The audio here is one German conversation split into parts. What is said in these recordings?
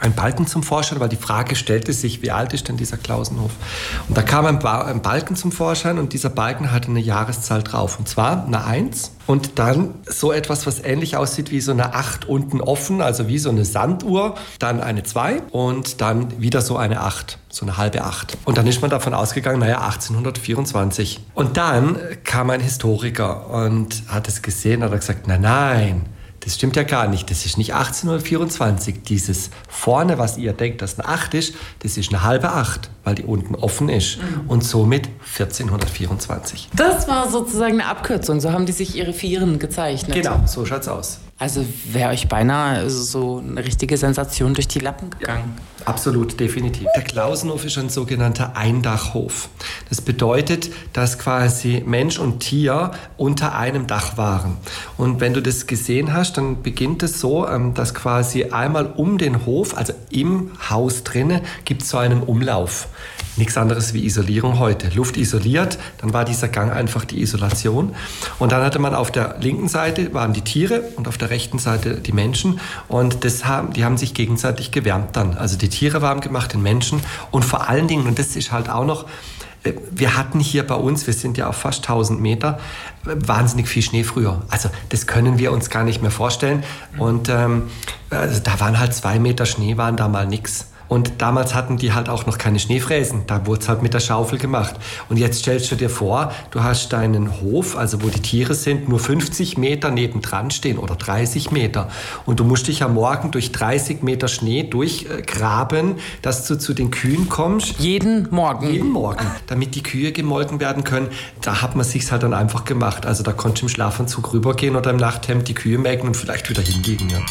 ein Balken zum Vorschein, weil die Frage stellte sich, wie alt ist denn dieser Klausenhof? Und da kam ein Balken zum Vorschein und dieser Balken hatte eine Jahreszahl drauf. Und zwar eine 1 und dann so etwas, was ähnlich aussieht wie so eine 8 unten offen, also wie so eine Sanduhr. Dann eine 2 und dann wieder so eine 8, so eine halbe 8. Und dann ist man davon ausgegangen, 1824. Und dann kam ein Historiker und hat es gesehen und hat gesagt, nein, das stimmt ja gar nicht. Das ist nicht 1824. Dieses vorne, was ihr denkt, dass eine 8 ist, das ist eine halbe 8, weil die unten offen ist. Und somit 1424. Das war sozusagen eine Abkürzung. So haben die sich ihre Vieren gezeichnet. Genau, so schaut's aus. Also wäre euch beinahe so eine richtige Sensation durch die Lappen gegangen. Absolut, definitiv. Der Klausenhof ist ein sogenannter Eindachhof. Das bedeutet, dass quasi Mensch und Tier unter einem Dach waren. Und wenn du das gesehen hast, dann beginnt es so, dass quasi einmal um den Hof, also im Haus drinnen, gibt es so einen Umlauf. Nichts anderes wie Isolierung heute. Luft isoliert, dann war dieser Gang einfach die Isolation. Und dann hatte man auf der linken Seite waren die Tiere und auf der rechten Seite die Menschen. Und die haben sich gegenseitig gewärmt dann. Also die Tiere warm gemacht, den Menschen. Und vor allen Dingen, und das ist halt auch noch, wir hatten hier bei uns, wir sind ja auf fast 1000 Meter, wahnsinnig viel Schnee früher. Also das können wir uns gar nicht mehr vorstellen. Und also da waren halt 2 Meter Schnee, waren da mal nix. Und damals hatten die halt auch noch keine Schneefräsen. Da wurde es halt mit der Schaufel gemacht. Und jetzt stellst du dir vor, du hast deinen Hof, also wo die Tiere sind, nur 50 Meter nebendran stehen oder 30 Meter. Und du musst dich am Morgen durch 30 Meter Schnee durchgraben, dass du zu den Kühen kommst. Jeden Morgen? Jeden Morgen. Damit die Kühe gemolken werden können. Da hat man sich's halt dann einfach gemacht. Also da konntest du im Schlafanzug rübergehen oder im Nachthemd die Kühe melken und vielleicht wieder hinlegen. Ja.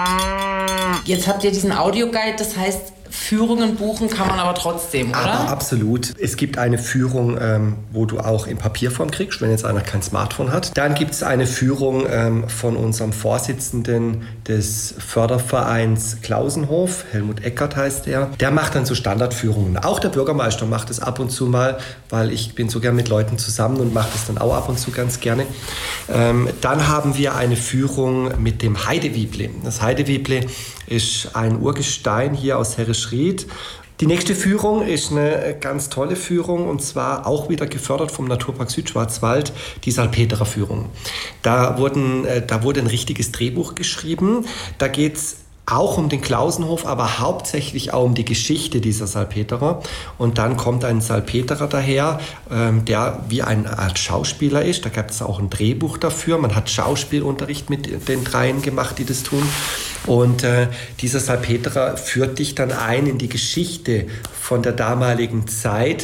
Jetzt habt ihr diesen Audioguide, das heißt, Führungen buchen kann man aber trotzdem, oder? Aber absolut. Es gibt eine Führung, wo du auch in Papierform kriegst, wenn jetzt einer kein Smartphone hat. Dann gibt es eine Führung von unserem Vorsitzenden des Fördervereins Klausenhof, Helmut Eckert heißt er. Der macht dann so Standardführungen. Auch der Bürgermeister macht es ab und zu mal, weil ich bin so gern mit Leuten zusammen und mache das dann auch ab und zu ganz gerne. Dann haben wir eine Führung mit dem Heidewieble. Das Heidewieble ist ein Urgestein hier aus Herrischried. Die nächste Führung ist eine ganz tolle Führung und zwar auch wieder gefördert vom Naturpark Südschwarzwald, die Salpeterer Führung. Da wurde ein richtiges Drehbuch geschrieben. Da geht's auch um den Klausenhof, aber hauptsächlich auch um die Geschichte dieser Salpeterer. Und dann kommt ein Salpeterer daher, der wie eine Art Schauspieler ist. Da gab es auch ein Drehbuch dafür. Man hat Schauspielunterricht mit den dreien gemacht, die das tun. Und dieser Salpeterer führt dich dann ein in die Geschichte von der damaligen Zeit.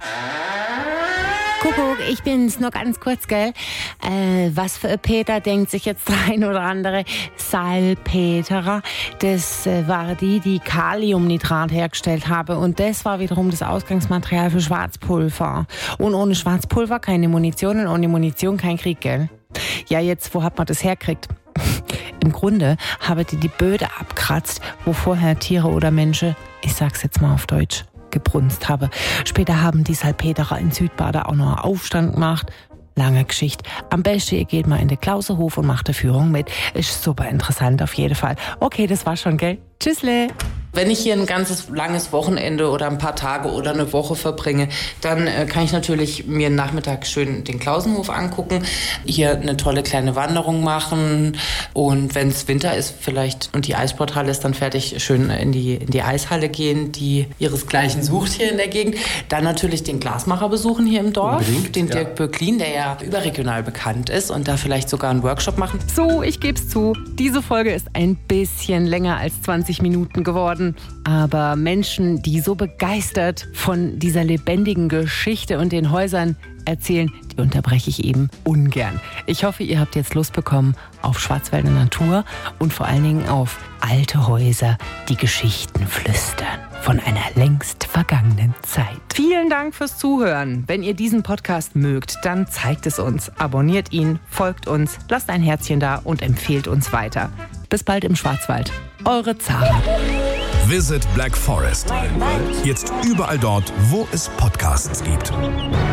Kuckuck, ich bin's, nur ganz kurz, gell? Was für ein Peter denkt sich jetzt der ein oder andere? Salpeterer, das war die Kaliumnitrat hergestellt habe und das war wiederum das Ausgangsmaterial für Schwarzpulver. Und ohne Schwarzpulver keine Munition und ohne Munition kein Krieg, gell? Ja, jetzt, wo hat man das herkriegt? Im Grunde habe die Böde abkratzt, wo vorher Tiere oder Menschen, ich sag's jetzt mal auf Deutsch, gebrunst habe. Später haben die Salpeterer in Südbaden auch noch einen Aufstand gemacht. Lange Geschichte. Am besten ihr geht mal in den Klausenhof und macht eine Führung mit. Ist super interessant auf jeden Fall. Okay, das war's schon, gell? Tschüssle! Wenn ich hier ein ganzes langes Wochenende oder ein paar Tage oder eine Woche verbringe, dann kann ich natürlich mir einen Nachmittag schön den Klausenhof angucken, hier eine tolle kleine Wanderung machen und wenn es Winter ist vielleicht und die Eissporthalle ist dann fertig, schön in die Eishalle gehen, die ihresgleichen sucht hier in der Gegend. Dann natürlich den Glasmacher besuchen hier im Dorf, unbedingt, den Dirk Böcklin, der ja überregional bekannt ist und da vielleicht sogar einen Workshop machen. So, ich geb's zu. Diese Folge ist ein bisschen länger als 20 Minuten geworden. Aber Menschen, die so begeistert von dieser lebendigen Geschichte und den Häusern erzählen, die unterbreche ich eben ungern. Ich hoffe, ihr habt jetzt Lust bekommen auf Schwarzwälder Natur und vor allen Dingen auf alte Häuser, die Geschichten flüstern von einer längst vergangenen Zeit. Vielen Dank fürs Zuhören. Wenn ihr diesen Podcast mögt, dann zeigt es uns, abonniert ihn, folgt uns, lasst ein Herzchen da und empfehlt uns weiter. Bis bald im Schwarzwald. Eure Zara. Visit Black Forest. Jetzt überall dort, wo es Podcasts gibt.